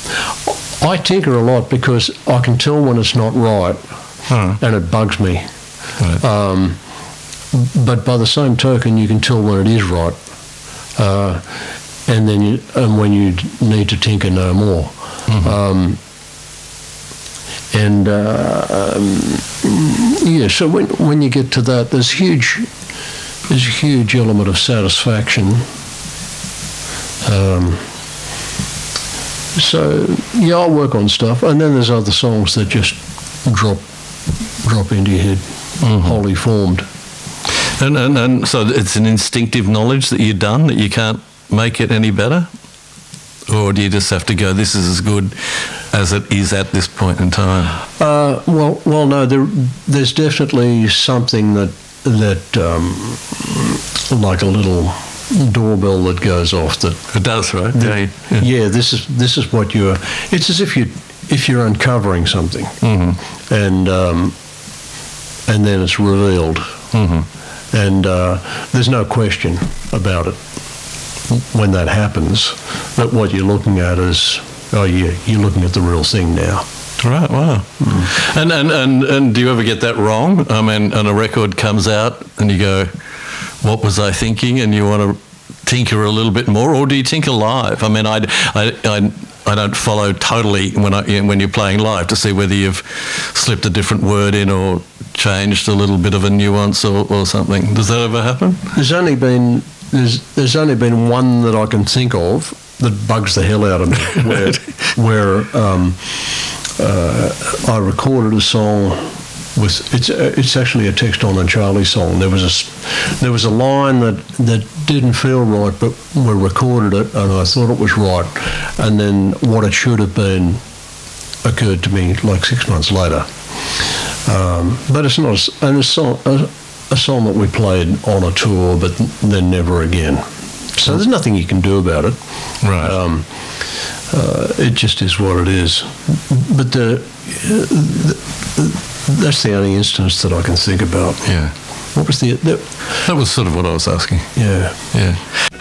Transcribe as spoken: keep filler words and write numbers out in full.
I tinker a lot because I can tell when it's not right, Huh. and it bugs me. Right. Um, but by the same token, you can tell when it is right, uh, and then you, and when you need to tinker no more. Mm-hmm. Um, and uh, um, yeah, so when when you get to that, there's huge there's a huge element of satisfaction. Um, so yeah, I'll work on stuff, and then there's other songs that just drop drop into your head, Mm-hmm. wholly formed. And, and and so it's an instinctive knowledge that you've done, that you can't make it any better? Or do you just have to go, this is as good as it is at this point in time? Uh, well, well, no, there, there's definitely something that, that um, like a little doorbell that goes off that... It does, right? that- yeah. yeah, this is this is what you're... It's as if, you, if you're uncovering something, Mm-hmm. and, um, and then it's revealed. Mm-hmm. And uh, there's no question about it when that happens, that what you're looking at is, oh yeah, you're looking at the real thing now. Right, wow. Mm. And, and, and, and do you ever get that wrong? I mean, and a record comes out and you go, what was I thinking? And you want to tinker a little bit more, or do you tinker live? I mean, I, I, I, I don't follow totally when, I, when you're playing live to see whether you've slipped a different word in or changed a little bit of a nuance or, or something. Does that ever happen? There's only been there's there's only been one that I can think of that bugs the hell out of me, where where um, uh, I recorded a song with it's uh, it's actually a Tex Don and Charlie song. There was a s- there was a line that that didn't feel right, but we recorded it and I thought it was right, and then what it should have been occurred to me like six months later. Um, but it's not a, s- and it's song, a, a song that we played on a tour, but then never again. So there's nothing you can do about it. Right. Um, uh, it just is what it is. But the, the, that's the only instance that I can think about. Yeah. What was the, the That was sort of what I was asking. yeah. Yeah.